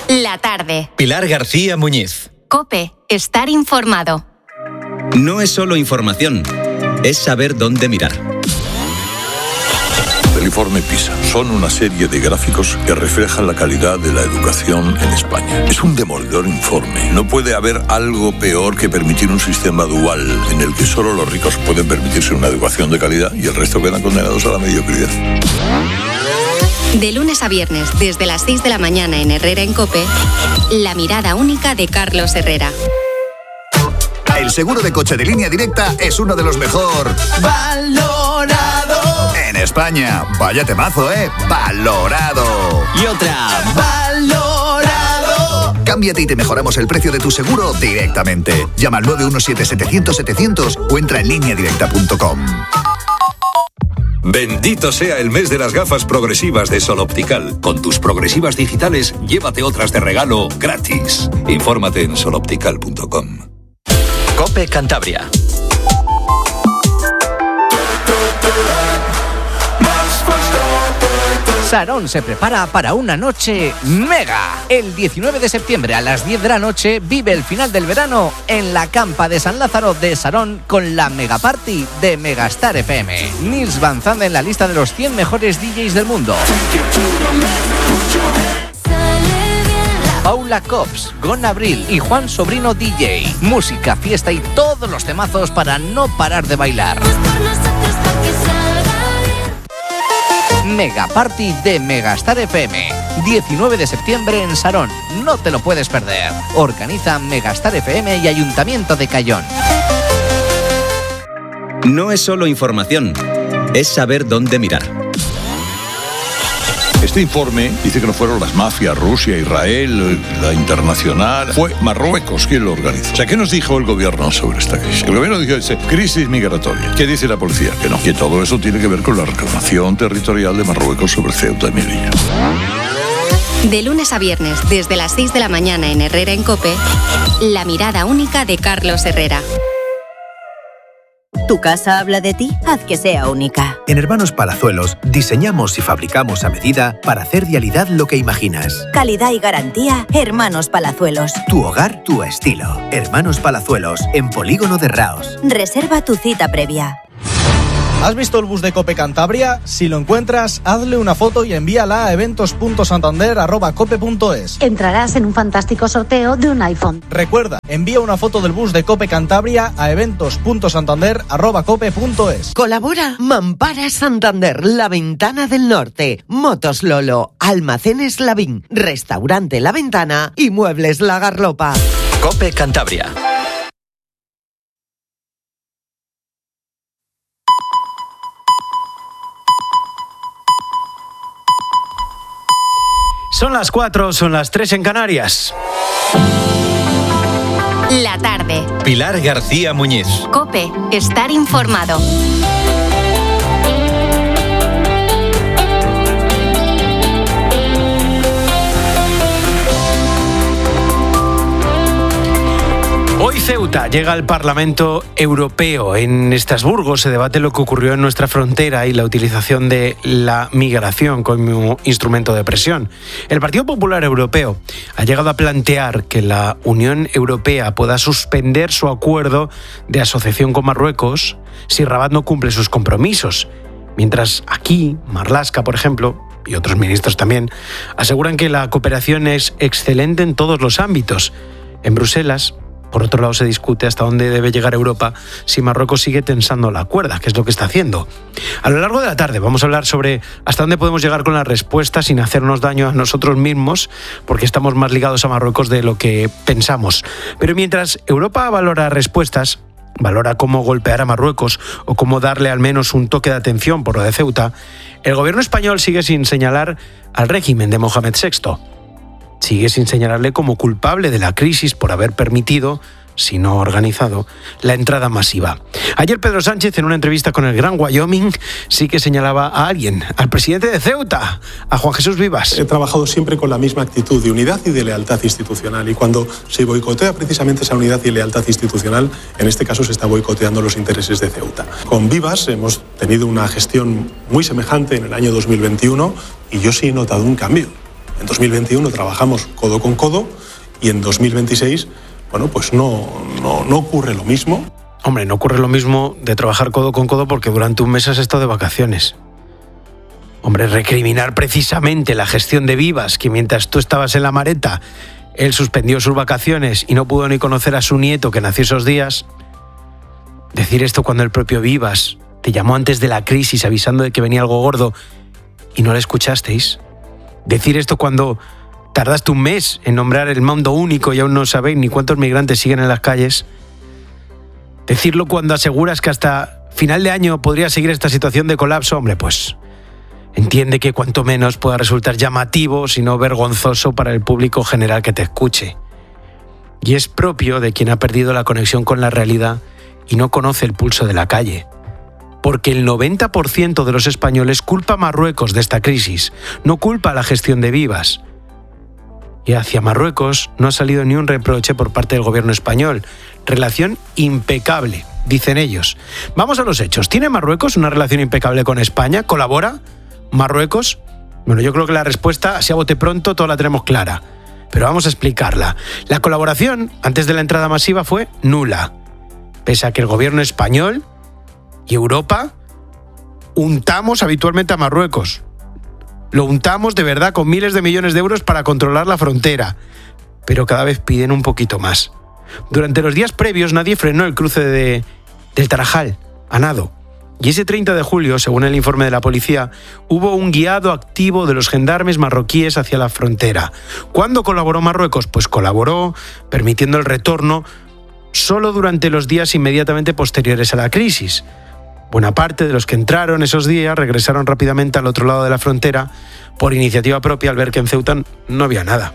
La tarde. Pilar García Muñiz. COPE. Estar informado. No es solo información, es saber dónde mirar. El informe PISA son una serie de gráficos que reflejan la calidad de la educación en España. Es un demoledor informe. No puede haber algo peor que permitir un sistema dual en el que solo los ricos pueden permitirse una educación de calidad y el resto quedan condenados a la mediocridad. De lunes a viernes, desde las 6 de la mañana en Herrera en COPE, la mirada única de Carlos Herrera. El seguro de coche de Línea Directa es uno de los mejor valorado en España. Vaya temazo, valorado. Y otra, valorado. Cámbiate y te mejoramos el precio de tu seguro directamente. Llama al 917-700-700 o entra en lineadirecta.com. Bendito sea el mes de las gafas progresivas de Sol Optical. Con tus progresivas digitales, llévate otras de regalo gratis. Infórmate en soloptical.com. COPE Cantabria. Sarón se prepara para una noche mega. El 19 de septiembre a las 10 de la noche vive el final del verano en la campa de San Lázaro de Sarón con la mega party de Megastar FM. Nils Van Zandt en la lista de los 100 mejores DJs del mundo. Paula Cops, Gon Abril y Juan Sobrino DJ. Música, fiesta y todos los temazos para no parar de bailar. Mega Party de Megastar FM. 19 de septiembre en Sarón. No te lo puedes perder. Organiza Megastar FM y Ayuntamiento de Cayón. No es solo información, es saber dónde mirar. Este informe dice que no fueron las mafias, Rusia, Israel, la internacional. Fue Marruecos quien lo organizó. O sea, ¿qué nos dijo el gobierno sobre esta crisis? El gobierno dijo, crisis migratoria. ¿Qué dice la policía? Que no. Que todo eso tiene que ver con la reclamación territorial de Marruecos sobre Ceuta y Melilla. De lunes a viernes, desde las 6 de la mañana en Herrera en COPE, la mirada única de Carlos Herrera. ¿Tu casa habla de ti? Haz que sea única. En Hermanos Palazuelos diseñamos y fabricamos a medida para hacer realidad lo que imaginas. Calidad y garantía, Hermanos Palazuelos. Tu hogar, tu estilo. Hermanos Palazuelos, en Polígono de Raos. Reserva tu cita previa. ¿Has visto el bus de COPE Cantabria? Si lo encuentras, hazle una foto y envíala a eventos.santander@cope.es. Entrarás en un fantástico sorteo de un iPhone. Recuerda, envía una foto del bus de COPE Cantabria a eventos.santander@cope.es. Colabora Mampara Santander, La Ventana del Norte, Motos Lolo, Almacenes Lavín, Restaurante La Ventana y Muebles La Garlopa. COPE Cantabria. Son las 4, son las 3 en Canarias. La tarde. Pilar García Muñiz. COPE. Estar informado. Hoy Ceuta llega al Parlamento Europeo. En Estrasburgo se debate lo que ocurrió en nuestra frontera y la utilización de la migración como instrumento de presión. El Partido Popular Europeo ha llegado a plantear que la Unión Europea pueda suspender su acuerdo de asociación con Marruecos si Rabat no cumple sus compromisos. Mientras aquí, Marlaska, por ejemplo, y otros ministros también, aseguran que la cooperación es excelente en todos los ámbitos. En Bruselas, por otro lado, se discute hasta dónde debe llegar Europa si Marruecos sigue tensando la cuerda, que es lo que está haciendo. A lo largo de la tarde vamos a hablar sobre hasta dónde podemos llegar con la respuesta sin hacernos daño a nosotros mismos, porque estamos más ligados a Marruecos de lo que pensamos. Pero mientras Europa valora respuestas, valora cómo golpear a Marruecos o cómo darle al menos un toque de atención por lo de Ceuta, el gobierno español sigue sin señalar al régimen de Mohamed VI. Sigue sin señalarle como culpable de la crisis por haber permitido, si no organizado, la entrada masiva. Ayer Pedro Sánchez, en una entrevista con el Gran Wyoming, sí que señalaba a alguien, al presidente de Ceuta, a Juan Jesús Vivas. He trabajado siempre con la misma actitud de unidad y de lealtad institucional, y cuando se boicotea precisamente esa unidad y lealtad institucional, en este caso se está boicoteando los intereses de Ceuta. Con Vivas hemos tenido una gestión muy semejante en el año 2021 y yo sí he notado un cambio. En 2021 trabajamos codo con codo y en 2026, bueno, pues no ocurre lo mismo. Hombre, no ocurre lo mismo de trabajar codo con codo porque durante un mes has estado de vacaciones. Hombre, recriminar precisamente la gestión de Vivas, que mientras tú estabas en la Mareta, él suspendió sus vacaciones y no pudo ni conocer a su nieto que nació esos días. Decir esto cuando el propio Vivas te llamó antes de la crisis avisando de que venía algo gordo y no le escuchasteis. Decir esto cuando tardaste un mes en nombrar el mando único y aún no sabéis ni cuántos migrantes siguen en las calles. Decirlo cuando aseguras que hasta final de año podría seguir esta situación de colapso, hombre, pues entiende que cuanto menos pueda resultar llamativo, sino vergonzoso para el público general que te escuche. Y es propio de quien ha perdido la conexión con la realidad y no conoce el pulso de la calle. Porque el 90% de los españoles culpa a Marruecos de esta crisis, no culpa a la gestión de Vivas. Y hacia Marruecos no ha salido ni un reproche por parte del gobierno español. Relación impecable, dicen ellos. Vamos a los hechos. ¿Tiene Marruecos una relación impecable con España? ¿Colabora Marruecos? Bueno, yo creo que la respuesta, si a bote pronto, toda la tenemos clara. Pero vamos a explicarla. La colaboración, antes de la entrada masiva, fue nula. Pese a que el gobierno español y Europa untamos habitualmente a Marruecos. Lo untamos de verdad con miles de millones de euros para controlar la frontera. Pero cada vez piden un poquito más. Durante los días previos nadie frenó el cruce del Tarajal, a nado. Y ese 30 de julio, según el informe de la policía, hubo un guiado activo de los gendarmes marroquíes hacia la frontera. ¿Cuándo colaboró Marruecos? Pues colaboró permitiendo el retorno solo durante los días inmediatamente posteriores a la crisis. Buena parte de los que entraron esos días regresaron rápidamente al otro lado de la frontera por iniciativa propia al ver que en Ceuta no había nada.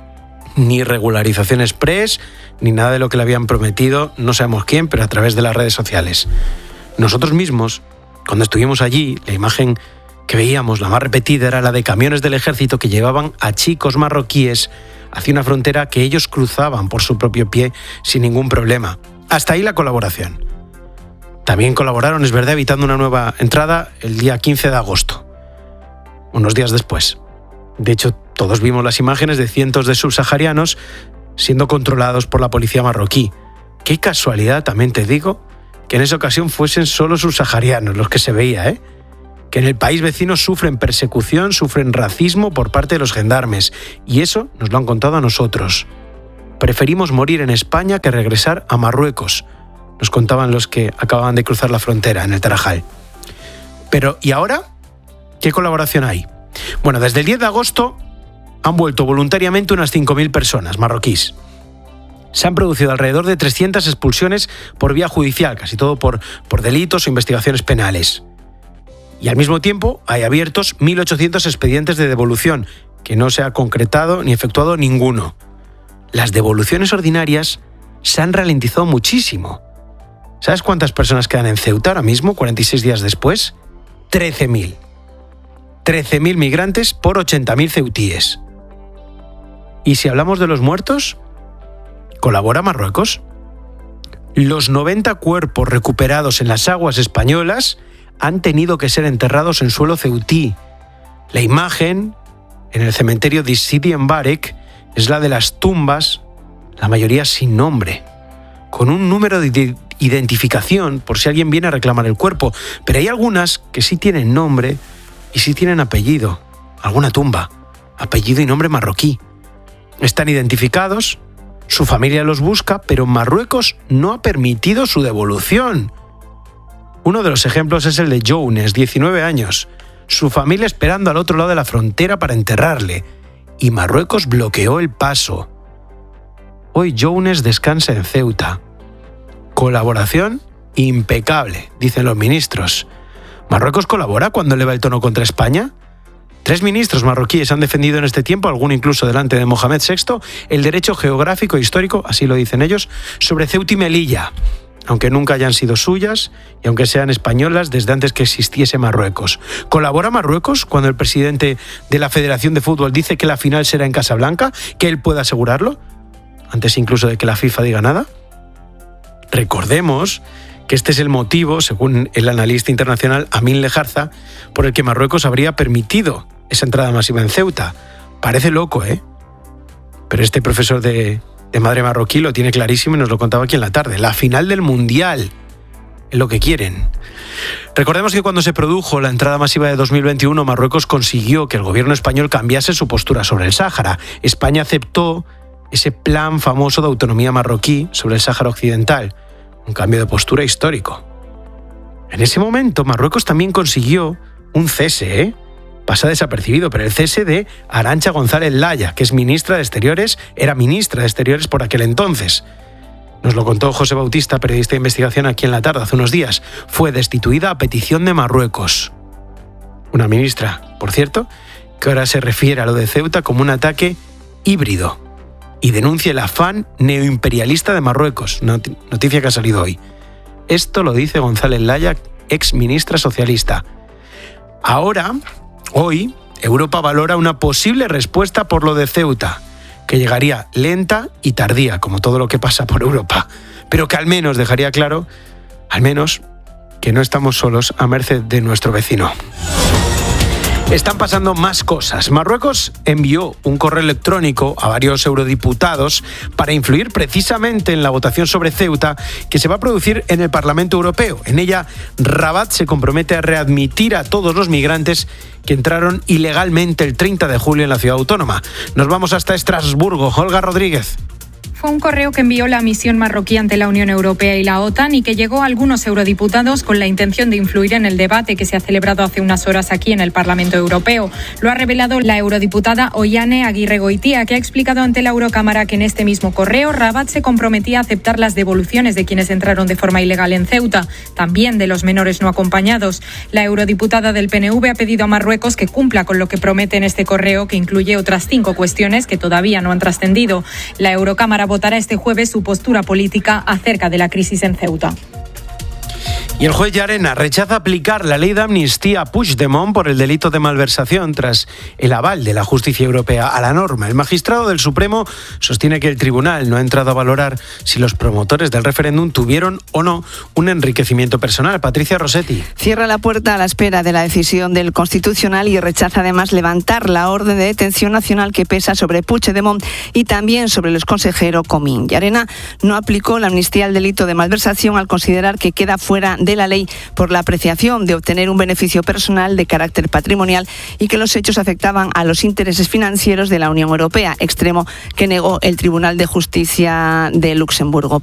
Ni regularización express, ni nada de lo que le habían prometido, no sabemos quién, pero a través de las redes sociales. Nosotros mismos, cuando estuvimos allí, la imagen que veíamos, la más repetida, era la de camiones del ejército que llevaban a chicos marroquíes hacia una frontera que ellos cruzaban por su propio pie sin ningún problema. Hasta ahí la colaboración. También colaboraron, es verdad, evitando una nueva entrada el día 15 de agosto, unos días después. De hecho, todos vimos las imágenes de cientos de subsaharianos siendo controlados por la policía marroquí. Qué casualidad, también te digo, que en esa ocasión fuesen solo subsaharianos los que se veía, ¿eh? Que en el país vecino sufren persecución, sufren racismo por parte de los gendarmes. Y eso nos lo han contado a nosotros. Preferimos morir en España que regresar a Marruecos, nos contaban los que acababan de cruzar la frontera en el Tarajal. Pero, ¿y ahora? ¿Qué colaboración hay? Bueno, desde el 10 de agosto han vuelto voluntariamente unas 5.000 personas marroquíes. Se han producido alrededor de 300 expulsiones por vía judicial, casi todo por delitos o investigaciones penales. Y al mismo tiempo hay abiertos 1.800 expedientes de devolución, que no se ha concretado ni efectuado ninguno. Las devoluciones ordinarias se han ralentizado muchísimo. ¿Sabes cuántas personas quedan en Ceuta ahora mismo, 46 días después? 13.000. 13.000 migrantes por 80.000 ceutíes. ¿Y si hablamos de los muertos? ¿Colabora Marruecos? Los 90 cuerpos recuperados en las aguas españolas han tenido que ser enterrados en suelo ceutí. La imagen en el cementerio de Sidi Mbarek es la de las tumbas, la mayoría sin nombre, con un número de identificación por si alguien viene a reclamar el cuerpo, pero hay algunas que sí tienen nombre y sí tienen apellido, alguna tumba, apellido y nombre marroquí. Están identificados, su familia los busca, pero Marruecos no ha permitido su devolución. Uno de los ejemplos es el de Younes, 19 años, su familia esperando al otro lado de la frontera para enterrarle, y Marruecos bloqueó el paso. Hoy Younes descansa en Ceuta. Colaboración impecable, dicen los ministros. ¿Marruecos colabora cuando eleva el tono contra España? 3 ministros marroquíes han defendido en este tiempo, alguno incluso delante de Mohamed VI, el derecho geográfico e histórico, así lo dicen ellos, sobre Ceuta y Melilla, aunque nunca hayan sido suyas y aunque sean españolas desde antes que existiese Marruecos. ¿Colabora Marruecos cuando el presidente de la Federación de Fútbol dice que la final será en Casablanca, que él pueda asegurarlo, antes incluso de que la FIFA diga nada? Recordemos que este es el motivo, según el analista internacional Amin Lejarza, por el que Marruecos habría permitido esa entrada masiva en Ceuta, Parece loco, ¿eh? Pero este profesor de madre marroquí lo tiene clarísimo y nos lo contaba aquí en la tarde. La final del Mundial es lo que quieren. Recordemos que cuando se produjo la entrada masiva de 2021, Marruecos consiguió que el gobierno español cambiase su postura sobre el Sáhara. España aceptó ese plan famoso de autonomía marroquí sobre el Sáhara Occidental. Un cambio de postura histórico. En ese momento, Marruecos también consiguió un cese, pasa desapercibido, pero el cese de Arantxa González Laya, que es ministra de Exteriores, era ministra de Exteriores por aquel entonces. Nos lo contó José Bautista, periodista de investigación aquí en La Tarde hace unos días. Fue destituida a petición de Marruecos. Una ministra, por cierto, que ahora se refiere a lo de Ceuta como un ataque híbrido y denuncia el afán neoimperialista de Marruecos, noticia que ha salido hoy. Esto lo dice González Laya, ex ministra socialista. Ahora, hoy, Europa valora una posible respuesta por lo de Ceuta, que llegaría lenta y tardía, como todo lo que pasa por Europa, pero que al menos dejaría claro, que no estamos solos a merced de nuestro vecino. Están pasando más cosas. Marruecos envió un correo electrónico a varios eurodiputados para influir precisamente en la votación sobre Ceuta que se va a producir en el Parlamento Europeo. En ella, Rabat se compromete a readmitir a todos los migrantes que entraron ilegalmente el 30 de julio en la ciudad autónoma. Nos vamos hasta Estrasburgo. Olga Rodríguez. Fue un correo que envió la misión marroquí ante la Unión Europea y la OTAN y que llegó a algunos eurodiputados con la intención de influir en el debate que se ha celebrado hace unas horas aquí en el Parlamento Europeo. Lo ha revelado la eurodiputada Oihane Aguirre-Goitia, que ha explicado ante la Eurocámara que en este mismo correo Rabat se comprometía a aceptar las devoluciones de quienes entraron de forma ilegal en Ceuta, también de los menores no acompañados. La eurodiputada del PNV ha pedido a Marruecos que cumpla con lo que promete en este correo, que incluye otras 5 cuestiones que todavía no han trascendido. La Eurocámara votará este jueves su postura política acerca de la crisis en Ceuta. Y el juez Llarena rechaza aplicar la ley de amnistía a Puigdemont por el delito de malversación tras el aval de la justicia europea a la norma. El magistrado del Supremo sostiene que el tribunal no ha entrado a valorar si los promotores del referéndum tuvieron o no un enriquecimiento personal. Patricia Rossetti. Cierra la puerta a la espera de la decisión del Constitucional y rechaza además levantar la orden de detención nacional que pesa sobre Puigdemont y también sobre el exconsejero Comín. Llarena no aplicó la amnistía al delito de malversación al considerar que queda fuera de la ley por la apreciación de obtener un beneficio personal de carácter patrimonial y que los hechos afectaban a los intereses financieros de la Unión Europea, extremo que negó el Tribunal de Justicia de Luxemburgo.